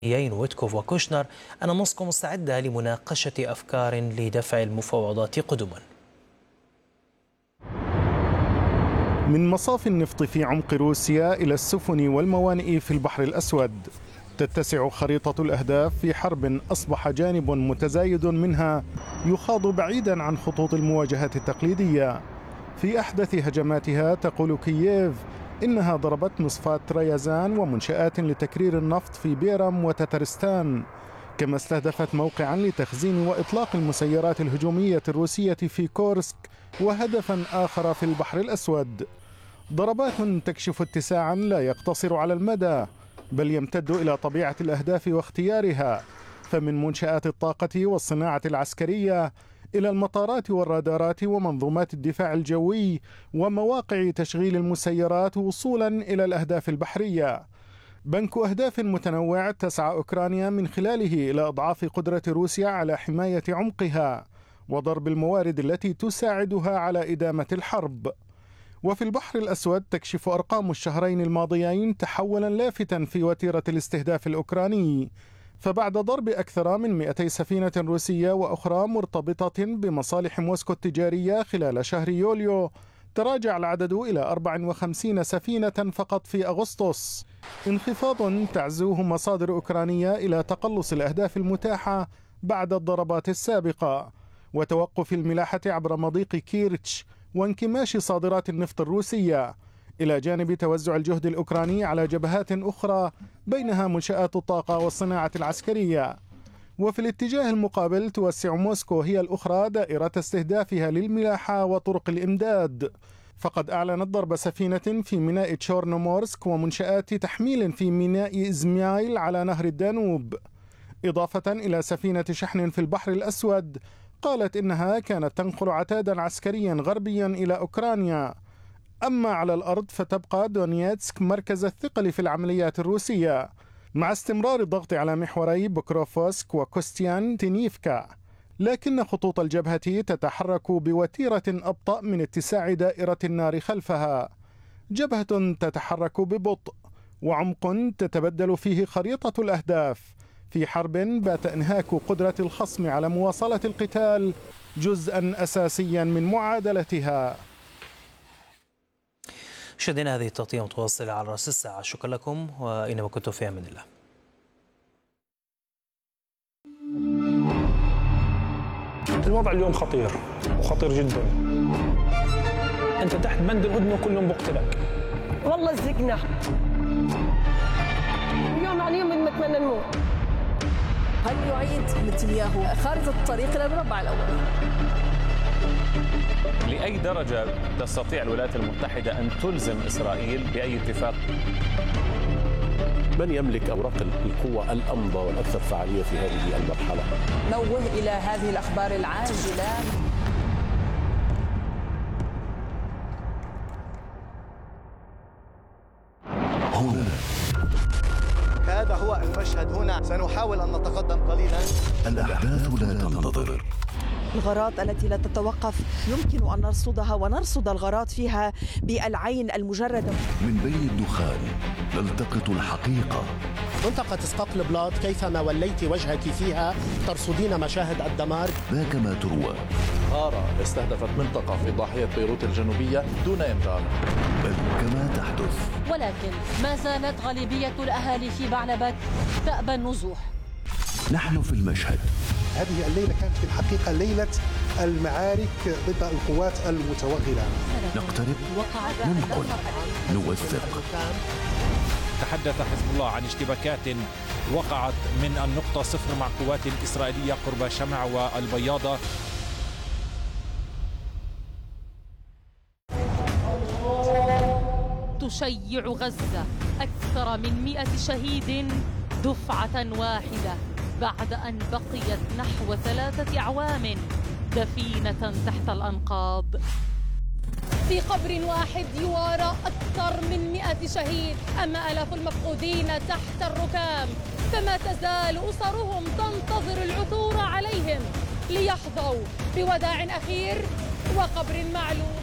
ويتكوف وكوشنر أن موسكو مستعدة لمناقشة أفكار لدفع المفاوضات قدما. من مصاف النفط في عمق روسيا إلى السفن والموانئ في البحر الأسود، تتسع خريطة الأهداف في حرب أصبح جانب متزايد منها يخاض بعيدا عن خطوط المواجهة التقليدية. في أحدث هجماتها تقول كييف إنها ضربت مصفاة ريازان ومنشآت لتكرير النفط في بيرم وتترستان، كما استهدفت موقعا لتخزين وإطلاق المسيرات الهجومية الروسية في كورسك وهدفا آخر في البحر الأسود. ضربات تكشف اتساعا لا يقتصر على المدى بل يمتد إلى طبيعة الأهداف واختيارها، فمن منشآت الطاقة والصناعة العسكرية إلى المطارات والرادارات ومنظومات الدفاع الجوي ومواقع تشغيل المسيرات وصولا إلى الأهداف البحرية. بنك أهداف متنوع تسعى أوكرانيا من خلاله إلى أضعاف قدرة روسيا على حماية عمقها وضرب الموارد التي تساعدها على إدامة الحرب. وفي البحر الأسود تكشف أرقام الشهرين الماضيين تحولا لافتا في وتيرة الاستهداف الأوكراني، فبعد ضرب أكثر من 200 سفينة روسية وأخرى مرتبطة بمصالح موسكو التجارية خلال شهر يوليو، تراجع العدد إلى 54 سفينة فقط في أغسطس، انخفاض تعزوه مصادر أوكرانية إلى تقلص الأهداف المتاحة بعد الضربات السابقة وتوقف الملاحة عبر مضيق كيرتش وانكماش صادرات النفط الروسية، إلى جانب توزع الجهد الأوكراني على جبهات أخرى بينها منشآت الطاقة والصناعة العسكرية. وفي الاتجاه المقابل توسع موسكو هي الأخرى دائرة استهدافها للملاحة وطرق الإمداد، فقد أعلنت ضرب سفينة في ميناء تشورنومورسك ومنشآت تحميل في ميناء إزمايل على نهر الدانوب، إضافة إلى سفينة شحن في البحر الأسود قالت إنها كانت تنقل عتادا عسكريا غربيا إلى أوكرانيا. أما على الأرض فتبقى دونيتسك مركز الثقل في العمليات الروسية، مع استمرار الضغط على محوري بوكروفسك وكوستيان تينيفكا، لكن خطوط الجبهة تتحرك بوتيرة أبطأ من اتساع دائرة النار خلفها، جبهة تتحرك ببطء وعمق تتبدل فيه خريطة الأهداف في حرب بات إنهاك قدرة الخصم على مواصلة القتال جزءا أساسيا من معادلتها. شاهدينا هذه التغطية متواصلة على رأس الساعة، شكرا لكم وإنما كنتم في أمان الله. الوضع اليوم خطير وخطير جدا، أنت تحت بند الهدنة وكلهم بقتلك. والله زقنا يوم عن يوم بنتمنى نموت. هل يعيد نتنياهو خارطة الطريق إلى المربع الأول؟ لأي درجة تستطيع الولايات المتحدة أن تلزم إسرائيل بأي اتفاق؟ من يملك أوراق القوة الأمضى والأكثر فعالية في هذه المرحلة؟ نوه إلى هذه الأخبار العاجلة. هنا هذا هو المشهد، هنا سنحاول أن نتقدم قليلا. الأحداث لا تنتظر، الغارات التي لا تتوقف يمكن أن نرصدها ونرصد الغارات فيها بالعين المجردة. من بين الدخان نلتقط الحقيقة. منطقة اسقاط البلاط كيفما وليت وجهك فيها ترصدين مشاهد الدمار. ذاك ما تروى. غارة استهدفت منطقة في ضاحية بيروت الجنوبية دون إنذار. بل كما تحدث. ولكن ما زالت غالبية الأهالي في بعلبك تأبى النزوح. نحن في المشهد. هذه الليلة كانت في الحقيقة ليلة المعارك ضد القوات المتوغلة. نقترب، ننقل، نوثق. تحدث حزب الله عن اشتباكات وقعت من النقطة 0 مع قوات إسرائيلية قرب شمع والبياضة. تشيع غزة أكثر من 100 شهيد دفعة واحدة بعد أن بقيت نحو 3 أعوام دفينة تحت الأنقاض. في قبر واحد يوارى أكثر من 100 شهيد، أما آلاف المفقودين تحت الركام، فما تزال أسرهم تنتظر العثور عليهم ليحظوا بوداع أخير وقبر معلوم.